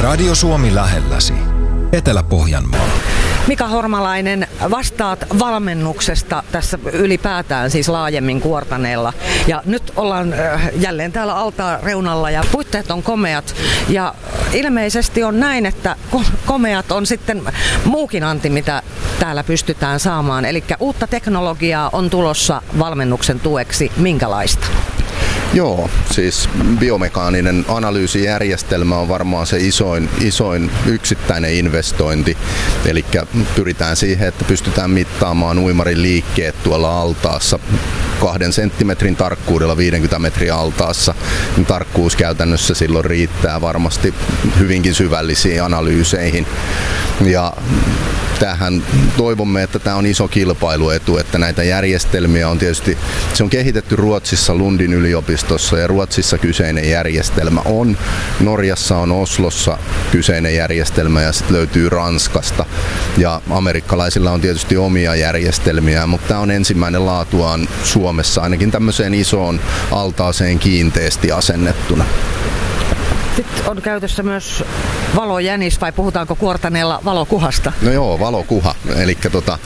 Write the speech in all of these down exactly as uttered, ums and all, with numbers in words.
Radio Suomi lähelläsi. Etelä-Pohjanmaa. Mika Hormalainen, vastaat valmennuksesta tässä ylipäätään siis laajemmin Kuortaneella. Ja nyt ollaan jälleen täällä altaan reunalla ja puitteet on komeat. Ja ilmeisesti on näin, että komeat on sitten muukin anti, mitä täällä pystytään saamaan. Eli uutta teknologiaa on tulossa valmennuksen tueksi. Minkälaista? Joo, siis biomekaaninen analyysijärjestelmä on varmaan se isoin, isoin yksittäinen investointi. Eli pyritään siihen, että pystytään mittaamaan uimarin liikkeet tuolla altaassa kahden senttimetrin tarkkuudella viisikymmentä metriä altaassa. Tarkkuus käytännössä silloin riittää varmasti hyvinkin syvällisiin analyyseihin. Ja tähän toivomme, että tämä on iso kilpailuetu, että näitä järjestelmiä on tietysti, se on kehitetty Ruotsissa Lundin yliopistossa ja Ruotsissa kyseinen järjestelmä on. Norjassa on Oslossa kyseinen järjestelmä ja sitten löytyy Ranskasta. Ja amerikkalaisilla on tietysti omia järjestelmiä, mutta tämä on ensimmäinen laatuaan Suomessa ainakin tämmöiseen isoon altaaseen kiinteästi asennettuna. Sitten on käytössä myös valojänis, vai puhutaanko Kuortaneella valokuhasta? No joo, valokuha. Eli tota,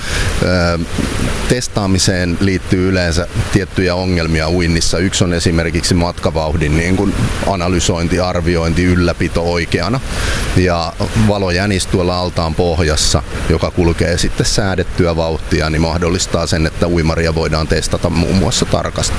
testaamiseen liittyy yleensä tiettyjä ongelmia uinnissa. Yksi on esimerkiksi matkavauhdin niin kuin analysointi, arviointi, ylläpito oikeana. Ja valojänis tuolla altaan pohjassa, joka kulkee sitten säädettyä vauhtia, niin mahdollistaa sen, että uimaria voidaan testata muun muassa tarkasti.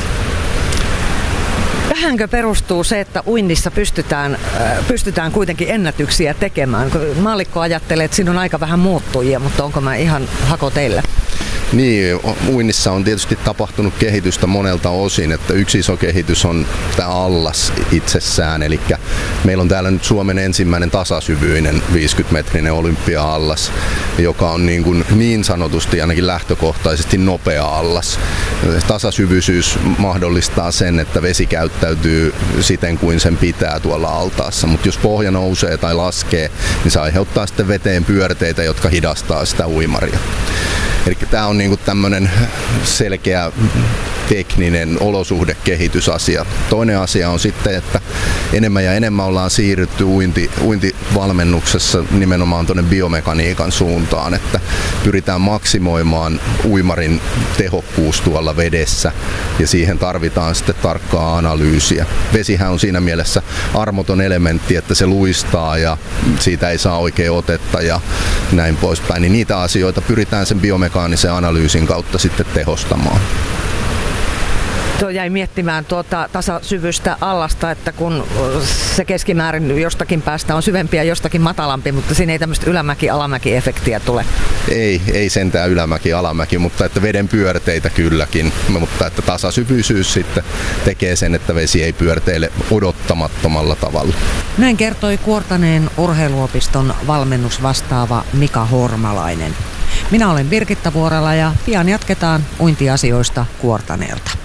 Tähänkö perustuu se, että uinnissa pystytään, äh, pystytään kuitenkin ennätyksiä tekemään? Maallikko ajattelee, että siinä on aika vähän muuttujia, mutta onko mä ihan hako teille? Niin, uinnissa on tietysti tapahtunut kehitystä monelta osin, että yksi iso kehitys on tämä allas itsessään, eli meillä on täällä nyt Suomen ensimmäinen tasasyvyinen viisikymmentä-metrinen olympia-allas, joka on niin, kuin niin sanotusti ainakin lähtökohtaisesti nopea allas. Tasasyvyisyys mahdollistaa sen, että vesi käyttäytyy siten kuin sen pitää tuolla altaassa, mutta jos pohja nousee tai laskee, niin se aiheuttaa sitten veteen pyörteitä, jotka hidastaa sitä uimaria. Eli tämä on niinku tämmöinen selkeä tekninen olosuhdekehitysasia. Toinen asia on sitten, että enemmän ja enemmän ollaan siirrytty uinti, uintivalmennuksessa nimenomaan tuonne biomekaniikan suuntaan, että pyritään maksimoimaan uimarin tehokkuus tuolla vedessä ja siihen tarvitaan sitten tarkkaa analyysiä. Vesihän on siinä mielessä armoton elementti, että se luistaa ja siitä ei saa oikein otetta ja näin poispäin, niin niitä asioita pyritään sen biomekaanisen analyysin kautta sitten tehostamaan. Tuo jäi miettimään tuota tasasyvystä allasta, että kun se keskimäärin jostakin päästä on syvempi ja jostakin matalampi, mutta siinä ei tämmöistä ylämäki-alamäki-efektiä tule. Ei, ei sentään ylämäki-alamäki, mutta että veden pyörteitä kylläkin, mutta että tasasyvyisyys sitten tekee sen, että vesi ei pyörteile odottamattomalla tavalla. Näin kertoi Kuortaneen urheiluopiston valmennusvastaava Mika Hormalainen. Minä olen Birgitta Vuorala ja pian jatketaan uintiasioista Kuortaneelta.